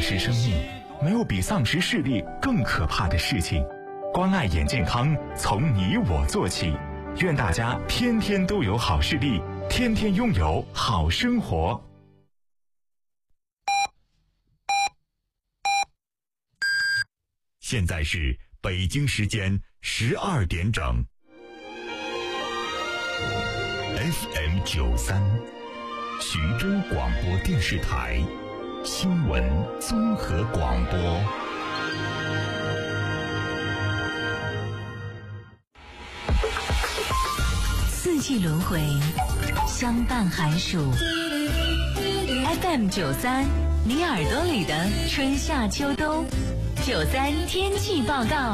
失生命，没有比丧失视力更可怕的事情。关爱眼健康，从你我做起。愿大家天天都有好视力，天天拥有好生活。 现在是北京时间12点整。FM93，徐州广播电视台新闻综合广播。 四季轮回，相伴寒暑。FM93，你耳朵里的春夏秋冬。93天气报告，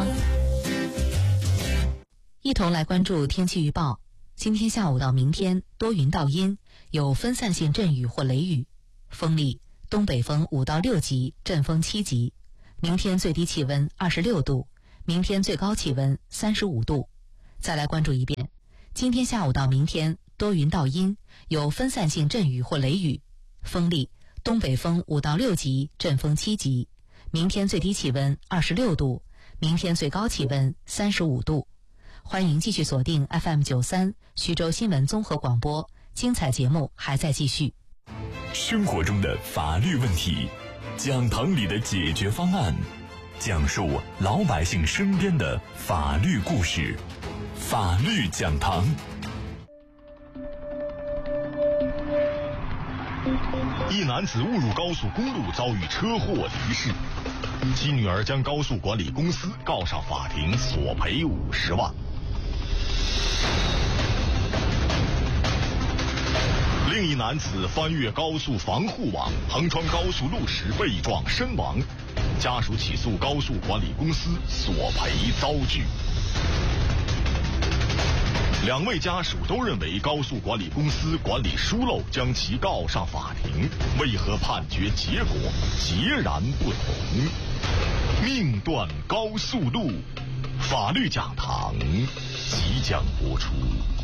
一同来关注天气预报。今天下午到明天多云到阴，有分散性阵雨或雷雨，风力东北风5到6级，阵风7级。明天最低气温26度，明天最高气温35度。再来关注一遍，今天下午到明天多云到阴，有分散性阵雨或雷雨，风力东北风5到6级，阵风7级。明天最低气温26度，明天最高气温35度。欢迎继续锁定 FM93 徐州新闻综合广播，精彩节目还在继续。 生活中的法律问题，讲堂里的解决方案，讲述老百姓身边的法律故事，法律讲堂。 一男子误入高速公路，遭遇车祸离世，其女儿将高速管理公司告上法庭，索赔50万。另一男子翻越高速防护网，横穿高速路时被撞身亡，家属起诉高速管理公司索赔遭拒。两位家属都认为高速管理公司管理疏漏，将其告上法庭，为何判决结果截然不同？命断高速路，法律讲堂即将播出。